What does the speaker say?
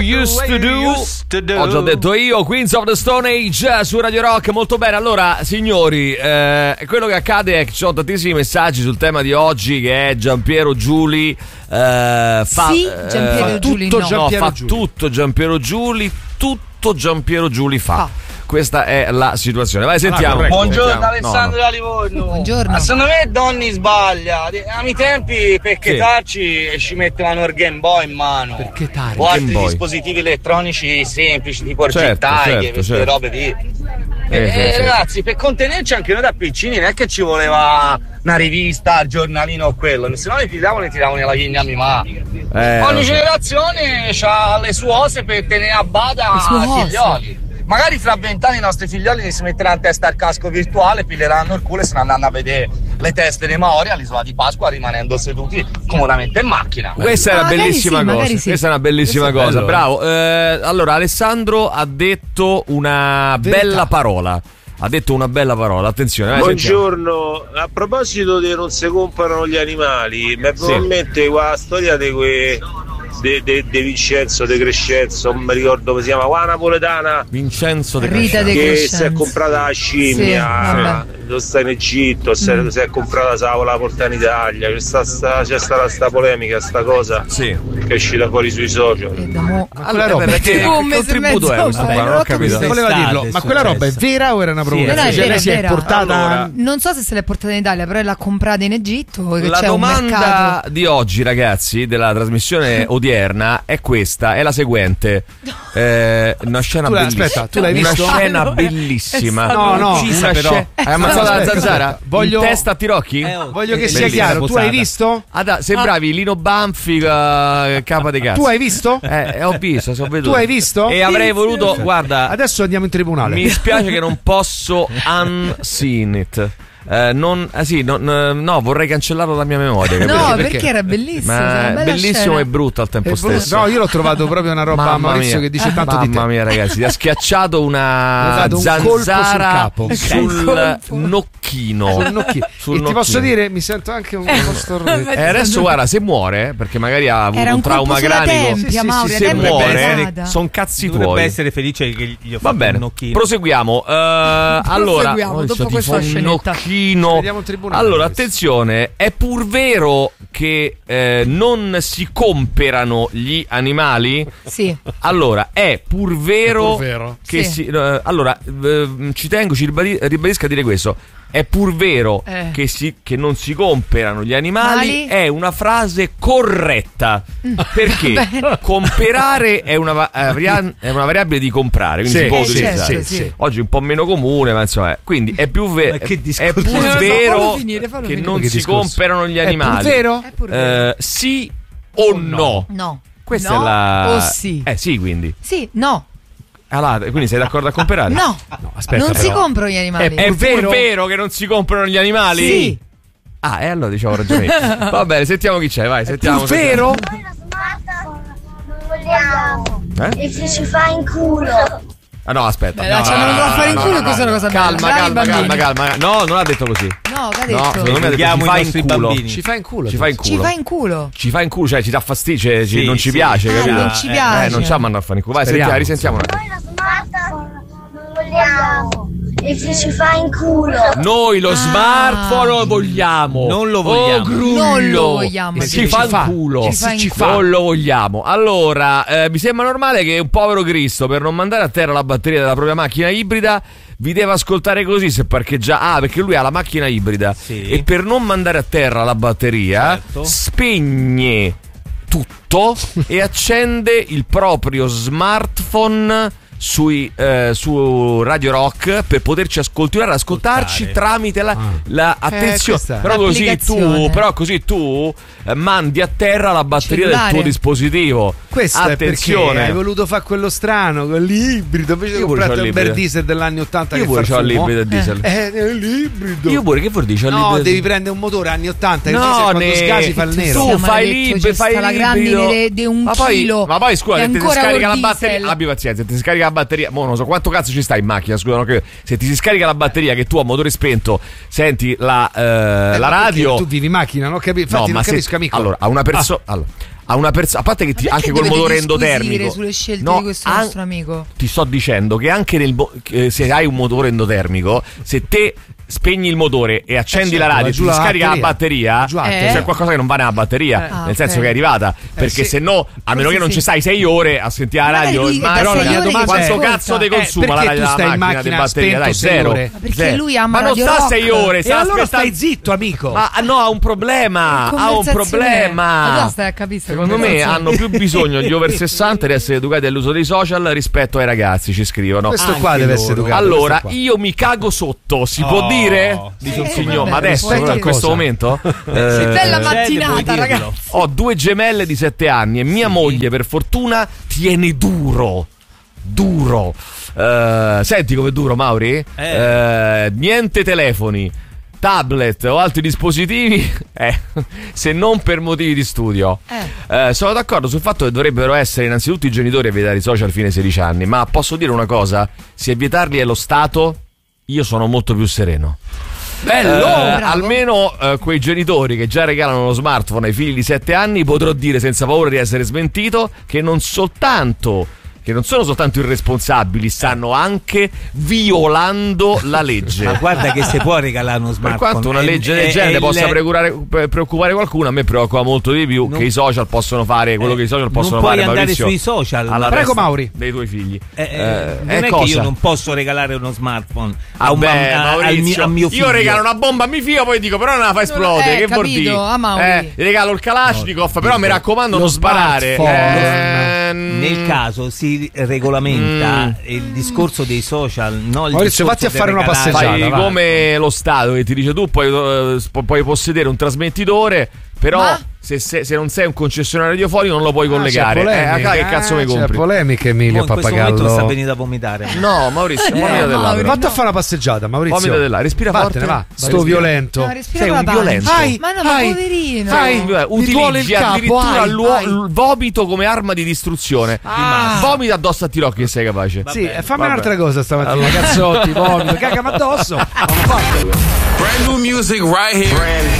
used to do. Ho già detto io, Queens of the Stone Age su Radio Rock. Molto bene. Allora, signori, quello che accade è che ci sono tantissimi messaggi sul tema di oggi, che è Giampiero Giuli. Giampiero Giuli fa tutto Giampiero Giuli. Tutto Giampiero Giuli fa. Questa è la situazione. Vai, sentiamo. Buongiorno Alessandro da Livorno. Buongiorno. Secondo me Donny sbaglia. A miei tempi per chetarci ci mettevano il Game Boy in mano. Per chetare o altri dispositivi elettronici semplici tipo certo. queste robe lì. Ragazzi, per contenerci anche noi da piccini non è che ci voleva una rivista, il giornalino o quello, se no ne tiravano nella chigna mia. Ogni generazione ha le sue cose per tenere a bada i figlioli. Magari fra 20 anni i nostri figlioli si metteranno in testa al casco virtuale, pileranno il culo e se ne andranno a vedere le teste dei Maori all'isola di Pasqua, rimanendo seduti comodamente in macchina. Questa è una bellissima cosa. Sì. Questa è una bellissima cosa. Bravo. Allora, Alessandro ha detto una bella parola. Attenzione. Buongiorno, a proposito di non si comprano gli animali, mi è venuta in mente quella storia di De Vincenzo De Crescenzo, non mi ricordo come si chiama, qua napoletana Vincenzo De Rita De che Crescenzo. si è comprata la scimmia, lo sta in Egitto, si è comprata la porta in Italia, c'è stata sta polemica, sta cosa che è uscita fuori sui social. Allora, perché contributo è questo qua? Non ho capito. Voleva dirlo, ma quella roba è vera o era una provocazione? Sì, lei si è portata. Allora, non so se l'è portata in Italia, però l'ha comprata in Egitto. Che la c'è domanda un mercato di oggi, ragazzi, della trasmissione odierna è questa, è la seguente. Una scena bellissima. Aspetta, tu l'hai visto? Una scena bellissima. No, una scena. Hai ammazzato la zanzara? Voglio... In testa a Tirocchi? Voglio che sia chiaro, tu hai visto? Sembravi Lino Banfi, capa dei cazzi. Tu hai visto? Ho visto, sono venuto. Tu hai visto? E avrei voluto, guarda. Adesso andiamo in tribunale. Mi spiace che non posso unseen it. No, vorrei cancellarlo dalla mia memoria. No, perché era bellissimo. Ma è bellissimo e brutto al tempo stesso. No, io l'ho trovato proprio una roba, Maurizio, che dice tanto di te. Mamma mia, ragazzi, ti ha schiacciato una zanzara sul nocchino. E ti posso dire, mi sento anche un po' stornito. Adesso guarda, se muore, perché magari ha avuto un trauma cranico, se muore, sono cazzi tuoi. Dovrebbe essere felice che gli ho fatto un nocchino. Proseguiamo. Allora, dopo questa scenetta. Allora, attenzione, è pur vero che non si comperano gli animali? Sì. Allora, è pur vero che allora, ci ribadisco a dire questo. È pur vero che non si comperano gli animali, è una frase corretta. Perché comperare è una variabile di comprare, quindi si può utilizzare. Sì. Oggi un po' meno comune, ma insomma, quindi è pur vero che non si comperano gli animali. È pur vero? Sì o no? No. Questa è la. O sì? Sì, quindi. Sì, no. Quindi sei d'accordo a comprare? No, aspetta, non si comprano gli animali. È vero che non si comprano gli animali? Sì. Allora diciamo ragione. Va bene, sentiamo chi c'è, vai, sentiamo. È vero? Noi lo smartphone non vogliamo. E se ci fa in culo. No, aspetta. Ci hanno venuto a fare in culo, questa è una cosa bella. Calma. No, non ha detto così. No, che ha detto? No, secondo me ha detto ci fa in culo. Ci fa in culo, cioè ci dà fastidio, non ci piace, capito? Non ci piace. Non ci ha mandato a fare in culo. Vai, risentiamo. Noi lo smartphone non vogliamo. E se ci fa in culo. Noi lo smartphone lo vogliamo. Non lo vogliamo. Non lo vogliamo. Si fa in culo. Non lo vogliamo. Allora, mi sembra normale che un povero Cristo, per non mandare a terra la batteria della propria macchina ibrida, vi deve ascoltare così se parcheggia. Perché lui ha la macchina ibrida e per non mandare a terra la batteria spegne tutto e accende il proprio smartphone su Radio Rock per poterci continuare ad ascoltarci tramite la attenzione. Però così tu mandi a terra la batteria del tuo dispositivo. Questo attenzione, è perché hai voluto fare quello strano, quell'ibrido, invece di comprare un bel diesel degli anni 80 io che pure fa c'ho l'ibrido diesel. L'ibrido. Io pure, che vuol dire? No, devi prendere un motore anni 80 no, quando scasi fa il nero. Tu fai la grandine di un chilo. Ma poi scusa, se ti si scarica la diesel. batteria, abbi pazienza, se ti si scarica la batteria, non so quanto cazzo ci sta in macchina, scusa, no? Se ti si scarica la batteria che tu a motore spento senti la radio. Tu vivi in macchina, no? Infatti non capisco, amico. Allora, a a una persona, a parte che anche col motore endotermico sulle scelte di questo nostro amico. Ti sto dicendo che anche se hai un motore endotermico, se te spegni il motore e accendi la radio e ti scarica la batteria, c'è qualcosa che non va nella batteria, nel senso che è arrivata, perché se no, a meno che non ci stai 6 ore a sentire la radio, però la mia domanda quanto cazzo ti consuma la radio della macchina di batteria? Dai, zero. Perché lui ama ma non sta 6 ore, e allora stai zitto, amico. Ma no, ha un problema. Allora stai a capire. Secondo me hanno più bisogno gli over 60 di essere educati all'uso dei social rispetto ai ragazzi, ci scrivono. Questo qua deve essere educato. Allora, io mi cago sotto, si può dire? Dice un signore, ma adesso, in questo momento? Bella mattinata, ragazzi. Ho 2 gemelle di 7 anni e mia moglie, per fortuna, tiene duro. Senti com'è duro, Mauri? Niente telefoni, tablet o altri dispositivi, se non per motivi di studio. Sono d'accordo sul fatto che dovrebbero essere innanzitutto i genitori a vietare i social fino ai 16 anni, ma posso dire una cosa? Se a vietarli è lo Stato, io sono molto più sereno. Bello! Almeno quei genitori che già regalano lo smartphone ai figli di 7 anni, potrò dire senza paura di essere smentito che non sono soltanto irresponsabili, stanno anche violando la legge. Ma guarda che si può regalare uno smartphone. Per quanto una legge del genere possa preoccupare qualcuno, a me preoccupa molto di più che i social possono fare quello che i social possono fare. Non puoi andare Maurizio, sui social. Prego, Mauri. Dei tuoi figli. Non è che io non posso regalare uno smartphone a mio figlio. Io regalo una bomba a mio figlio, poi dico però non la fa esplodere. Che vuol dire? Regalo il Kalashnikov, però mi raccomando non sparare. Nel caso si regolamenta il discorso dei social, no? Maurizio, fatti a fare una passeggiata. Fai come lo Stato che ti dice tu puoi possedere un trasmettitore, però se non sei un concessionario radiofonico non lo puoi collegare. Che cazzo mi compri? C'è polemiche, Emilio Pappagallo. In questo momento sta venendo a vomitare. No, Maurizio, vomita dell'aria. Vatti a fare una passeggiata, Maurizio. Vomita dell'aria, respira forte. Va. Sto violento. No, sei un violento. Ma no, poverino. Utilizzi addirittura il vomito come arma di distruzione. Vomita addosso a Tirocchi che sei capace. Sì, fammi un'altra cosa stamattina. Cazzotti, vomito, cagami addosso. Brand new music right here.